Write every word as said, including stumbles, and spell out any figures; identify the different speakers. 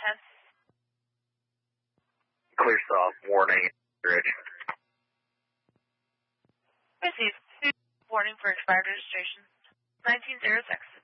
Speaker 1: ten.
Speaker 2: Clear soft, warning, bridge.
Speaker 1: Received. Warning for expired registration. nineteen zero six.